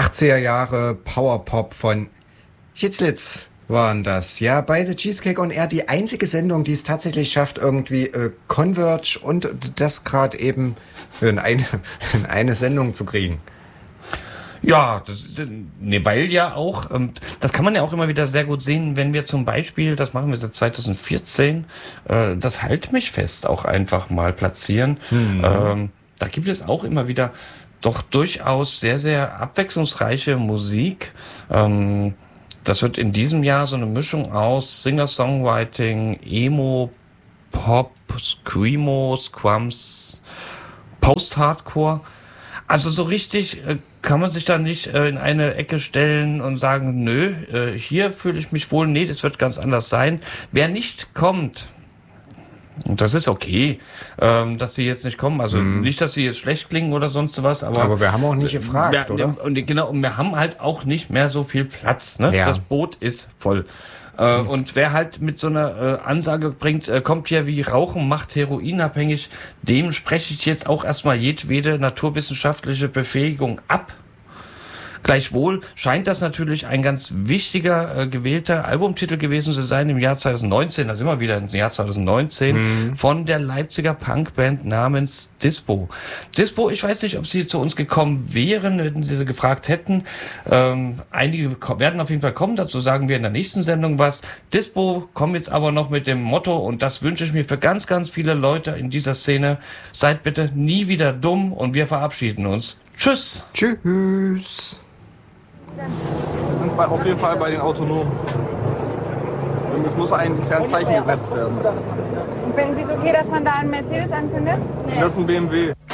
80er Jahre Powerpop von Hitzlitz waren das. Ja, bei The Cheesecake on Air die einzige Sendung, die es tatsächlich schafft, irgendwie Converge und das gerade eben in eine Sendung zu kriegen. Ja, weil ja auch, das kann man ja auch immer wieder sehr gut sehen, wenn wir zum Beispiel, das machen wir seit 2014, das Halt mich fest auch einfach mal platzieren. Da gibt es auch immer wieder doch durchaus sehr, sehr abwechslungsreiche Musik. Das wird in diesem Jahr so eine Mischung aus Singer-Songwriting, Emo, Pop, Screamo, Scrums, Post-Hardcore. Also so richtig kann man sich da nicht in eine Ecke stellen und sagen, nö, hier fühle ich mich wohl. Nee, das wird ganz anders sein. Wer nicht kommt, und das ist okay, dass sie jetzt nicht kommen. Also nicht, dass sie jetzt schlecht klingen oder sonst was. Aber wir haben auch nicht gefragt, oder? Und wir haben halt auch nicht mehr so viel Platz. Ne? Ja. Das Boot ist voll. Und wer halt mit so einer Ansage bringt, kommt hier wie Rauchen, macht heroinabhängig, dem spreche ich jetzt auch erstmal jedwede naturwissenschaftliche Befähigung ab. Gleichwohl scheint das natürlich ein ganz wichtiger gewählter Albumtitel gewesen zu sein im Jahr 2019, da sind wir wieder im Jahr 2019, von der Leipziger Punkband namens Dispo. Dispo, ich weiß nicht, ob sie zu uns gekommen wären, wenn sie gefragt hätten. Einige werden auf jeden Fall kommen, dazu sagen wir in der nächsten Sendung was. Dispo kommen jetzt aber noch mit dem Motto, und das wünsche ich mir für ganz, ganz viele Leute in dieser Szene, seid bitte nie wieder dumm, und wir verabschieden uns. Tschüss! Tschüss! Wir sind auf jeden Fall bei den Autonomen. Und es muss eigentlich ein Zeichen gesetzt werden. Und finden Sie es okay, dass man da einen Mercedes anzündet? Das ist ein BMW.